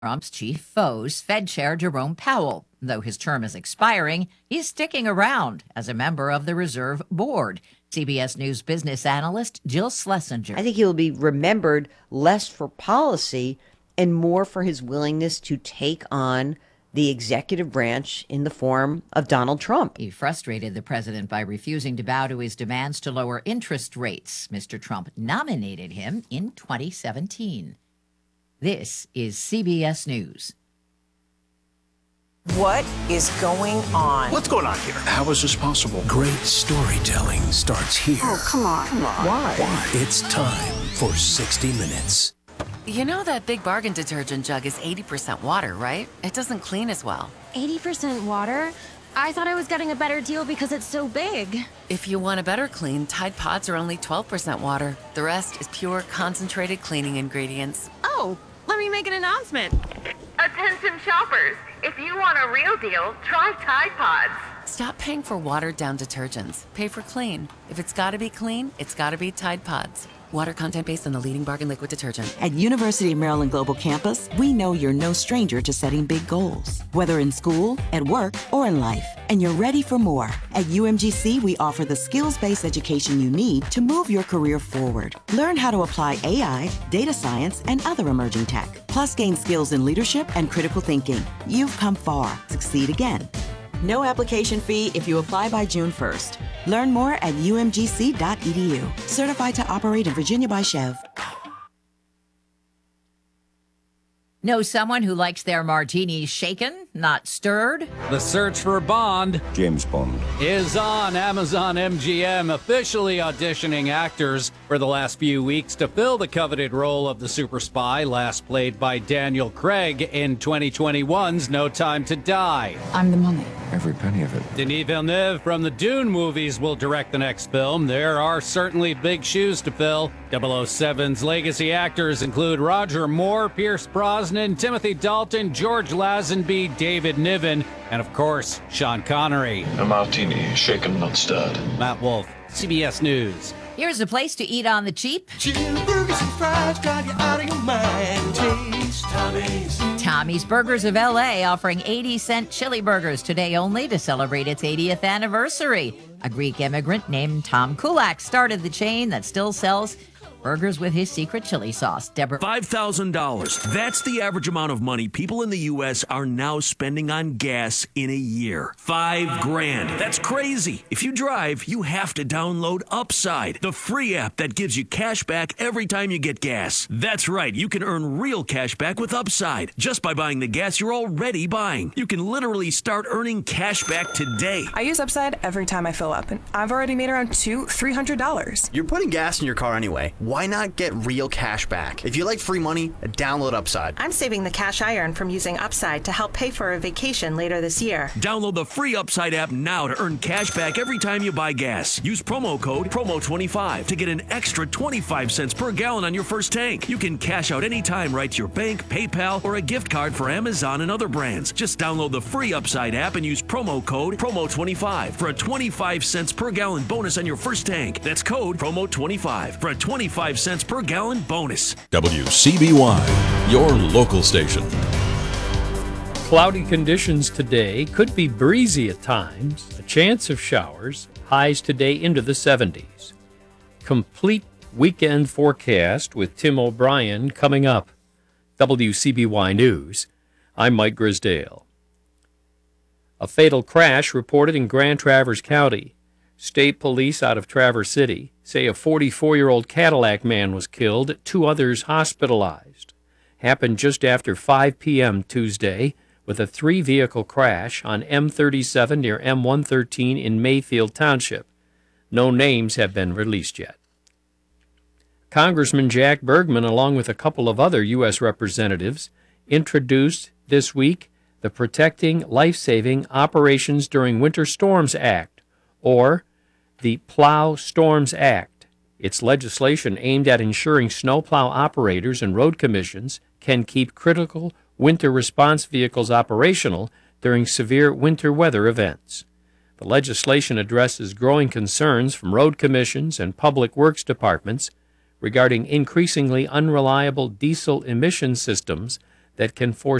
Trump's chief foes, Fed Chair Jerome Powell. Though his term is expiring, he's sticking around as a member of the Reserve Board. CBS News business analyst Jill Schlesinger. I think he'll be remembered less for policy and more for his willingness to take on the executive branch in the form of Donald Trump. He frustrated the president by refusing to bow to his demands to lower interest rates. Mr. Trump nominated him in 2017. This is CBS News. What is going on? What's going on here? How is this possible? Great storytelling starts here. Oh, come on. Why? It's time for 60 Minutes. You know that Big Bargain detergent jug is 80% water, right? It doesn't clean as well. 80% water? I thought I was getting a better deal because it's so big. If you want a better clean, Tide Pods are only 12% water. The rest is pure, concentrated cleaning ingredients. Oh, let me make an announcement. Attention shoppers, if you want a real deal, try Tide Pods. Stop paying for watered-down detergents. Pay for clean. If it's gotta be clean, it's gotta be Tide Pods. Water content based on the leading bargain liquid detergent. At University of Maryland Global Campus, we know you're no stranger to setting big goals, whether in school, at work, or in life, and you're ready for more. At UMGC, we offer the skills-based education you need to move your career forward. Learn how to apply AI, data science, and other emerging tech, plus gain skills in leadership and critical thinking. You've come far. Succeed again. No application fee if you apply by June 1st. Learn more at umgc.edu. Certified to operate in Virginia by Chev. Know someone who likes their martinis shaken, not stirred? The search for Bond, James Bond, is on Amazon MGM, officially auditioning actors for the last few weeks to fill the coveted role of the super spy, last played by Daniel Craig in 2021's No Time to Die. I'm the money. every penny of it. Denis Villeneuve from the Dune movies will direct the next film. There are certainly big shoes to fill. 007's legacy actors include Roger Moore, Pierce Brosnan, Timothy Dalton, George Lazenby, David Niven, and of course, Sean Connery. A martini, shaken, not stirred. Matt Wolf, CBS News. Here's a place to eat on the cheap. Chicken burgers and fries drive you out of your mind. Taste Tommy's Burgers of L.A. offering 80-cent chili burgers today only to celebrate its 80th anniversary. A Greek immigrant named Tom Kulak started the chain that still sells burgers with his secret chili sauce. Deborah. $5,000. That's the average amount of money people in the U.S. are now spending on gas in a year. $5,000. That's crazy. If you drive, you have to download Upside, the free app that gives you cash back every time you get gas. That's right. You can earn real cash back with Upside just by buying the gas you're already buying. You can literally start earning cash back today. I use Upside every time I fill up, and I've already made around $300. You're putting gas in your car anyway. Why not get real cash back? If you like free money, download Upside. I'm saving the cash I earn from using Upside to help pay for a vacation later this year. Download the free Upside app now to earn cash back every time you buy gas. Use promo code PROMO25 to get an extra 25 cents per gallon on your first tank. You can cash out anytime right to your bank, PayPal, or a gift card for Amazon and other brands. Just download the free Upside app and use promo code PROMO25 for a 25 cents per gallon bonus on your first tank. That's code PROMO25 for a 25 cents per gallon bonus. WCBY, your local station. Cloudy conditions today, could be breezy at times, a chance of showers, highs today into the 70s. Complete weekend forecast with Tim O'Brien coming up. WCBY News, I'm Mike Grisdale. A fatal crash reported in Grand Traverse County. State police out of Traverse City say a 44-year-old Cadillac man was killed, 2 others hospitalized. Happened just after 5 p.m. Tuesday with a 3-vehicle crash on M37 near M113 in Mayfield Township. No names have been released yet. Congressman Jack Bergman, along with a couple of other U.S. representatives, introduced this week the Protecting Life-Saving Operations During Winter Storms Act, or the Plow Storms Act. It's legislation aimed at ensuring snowplow operators and road commissions can keep critical winter response vehicles operational during severe winter weather events. The legislation addresses growing concerns from road commissions and public works departments regarding increasingly unreliable diesel emission systems that can force